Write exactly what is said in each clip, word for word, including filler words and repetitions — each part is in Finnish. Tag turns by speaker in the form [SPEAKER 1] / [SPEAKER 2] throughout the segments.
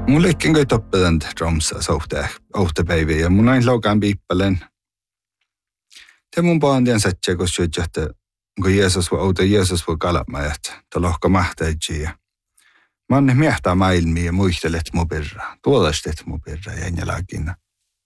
[SPEAKER 1] Mun leikin kai toppedan dromsas ohtapäiviä ja mun aina laukaan piippalen. Te mun paan tien satsia, kun syöt, että kun Jeesus voi outa, Jeesus voi kalamajat, to lohka mahtaidsia. Mä anne miehtää maailmia ja muistelet mun perra, tuolastet mun perra ja enjälakina.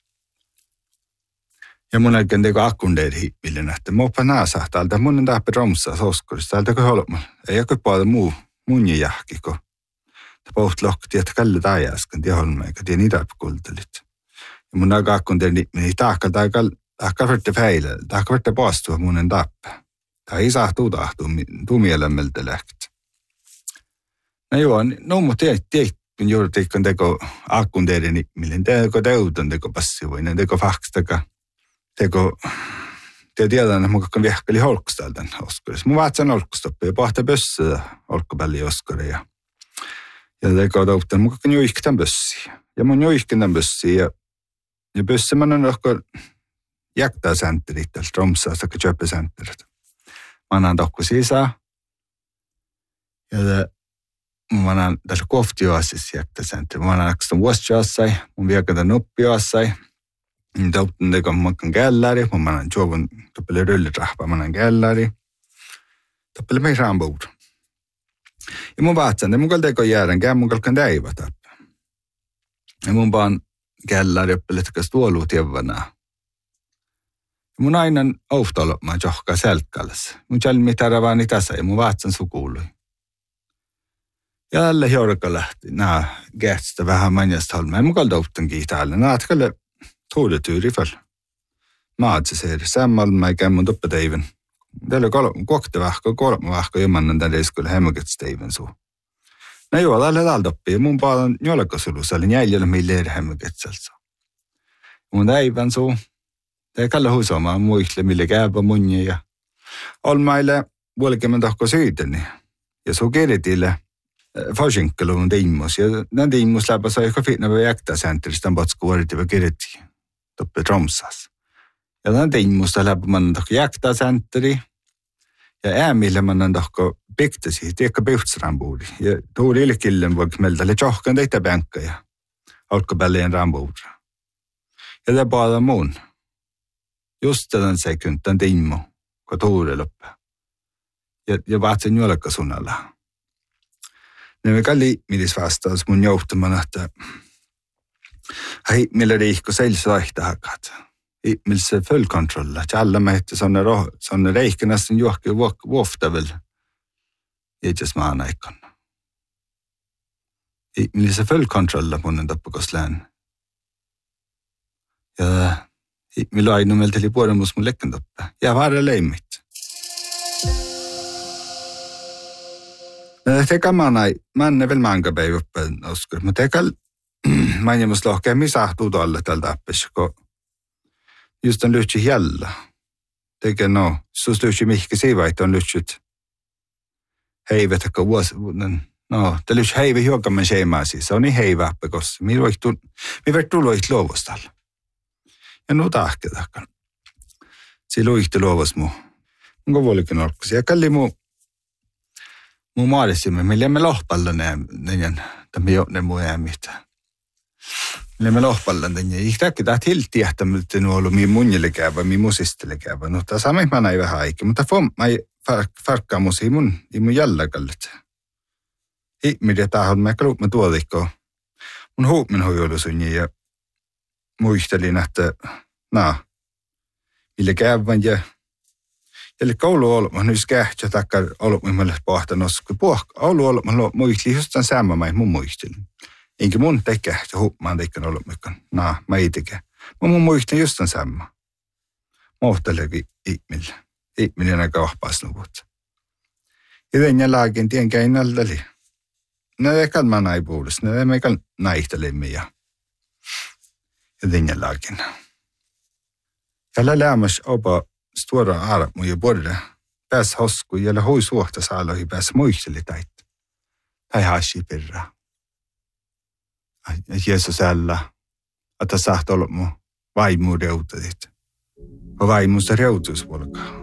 [SPEAKER 1] Ja mun aikaan teko akkundeet hiippilin, että mä oppa naasa täältä mun en tahpe dromsas oskurista, täältä kun holman. Ei joku paada muu mun jahki, kun ta poht lohkti, että kalle taajaskan, tie holma, eikä tie niitä kultelit. Ja mun aika akkundeet hiippilin, tahka taikal, tahka värte feile, tahka värte paastua mun en tappe. Ta ei saa tuu tahtuu, tuu mielemmältä lähket. No joo, no mutta tiedät, tiedät, kun juuri teikon teko akkundeiden hiippilin, teko teutan teko passivoinen, teko fakstaka. Teko, te tiedän, että mun kakkan viehkeli holkkustaltan oskurissa. Mun vaatsan holkkustoppi ja pohtaa pössöä holkkupälli oskuri. Ja teko tauttan, mun kakkan juihki tämän pössiä. Ja mun juihki tämän pössiä. Ja, ja pössiä mä annan ohko jäktää säntterit täältä tromsaa, sitä köpösäntterit. Mä annan tohko sisään. Ja mä annan tässä koftioasissa jäktää säntterit. Mä annan aksta vuosijoassai, mun viekata nuppioassai. Tauttan teko makkan källari, mun manan juovun toppele röllitrahpa, manan källari. Toppele mei ramboud. Ja mun vaatsan, mun kal teko jäädän, kää mun kalkan täivä tappa. Ja mun vaan källari oppele tekas tuoluu tievana. Ja mun ainan ouhtolopmaa johkaa selkkallas. Mun jalmi taravani tässä ja mun vaatsan sukuului. Ja tälle jorka lähti, nää gätstä vähän manjasta holmaa. Mun kal tauttan kiitäällä, nää atkalle tuudetyri fall. Maatse seeri. Sammal mä ikään mun toppateivän. Täällä on kokte vahko, kolme vahko, jomannan tällä iskulle hemmoketsteivän suu. No joo, täällä täällä toppii. Mun paalan jolkosulussa oli jäljellä meille eri hemmoketselsa. Mun täivän suu. Tää kalla huusomaan muistle, mille käypä munni ja olmaille vuolikemmen tohko syytäni. Ja suu keritille Fashinkelun tiimus. Ja tämän tiimus läpä sai joka fitna vai jäktää sääntelistä tämän potsku vuoritiva kirjoitti. Toppe tromsas. Ja tämän tiimus läpä mannan tohko jäktää säänteli. Ja äämille mannan tohko piktasi, tiekka pihtsrambuudi. Ja tuuli ilkillen voiko meiltä oli johkan teitä pänkkä ja alkopälleen rambuudra. Ja tämä paada muun. Just tämän sekund, tämän tiimu, kun tuuli loppaa. Ja, ja vaatsin juolekka sunnalla. Ne me kalli midis vastaus mun johtamana, että hei, millä riikko seilse laihtahakat. Millä se fullkontrolla. Tjalla mä hette sonne, roh- sonne reikkenästen juokki vuoftavel. Jätsäs maan aikon. Millä se fullkontrolla munnen tappakos lään. Ja millä ainu meiltä oli puolemus mun lekken tappaa. Ja vaara leimmit. Teka manai, manne veel manga päivä õppel oskar. Ma tekal mainimus lohke, mis ahtuu tolle täältä appes, kun just on lyhtsi jällä. Teke no, sus lyhtsi mihke siivaita on lyhtsit heivet, akka vuos, no, te lyhtsi heive juokamme seemaasi. Se on niin heive appe, koska mi verð tuloit luovostalla. Ja nu tahke tahkan. Si luihti luovos muu. Onko vuolikin olkasi? Ja kalli muu Mun maalisimme, millä me lohpalla näin, tämä joiden muu äämistä. Millä me lohpalla näin, ei täkki täht hilti jähtämältä nuolu, mihin munjille käyvä, mihin musistille käyvä. No, tämä sami mä näin vähän aikaa, mutta fom, mä ei farkkaa musi, ei mun, ei mun jällääkallit. Ei, mitä tahon, mä kaluut mä tuolikko. Mun huumin hoiolusunni ja muistelin, että naa, millä käyvän ja Eli koulu olma, nyt kähtsä takkar olma meille pohtanos, kun koulu olma muisteli just tämän saamamain mun muistelin. Enkä mun tekähtsä huumaan teikän olma, naa, mä ei tekä. Mä mun muistelin just tämän saama. Mohteleekin ihmille. Ihminen aika ohpaasnuvut. Ja tämän lääkin tien käinnäldeli. Ne ekan mä naipuudessa, ne emmekan naihtelemme ja tämän lääkin. Tällä lämmäs opa stora arab mu ja borre. Pääs hosku jälle hui suhta saalohi pääs muisteli tait. Tai haasi perra. Jeesus ällä, että saat olla mu vaimu reutadit. Va vaimusta reutus volkaa.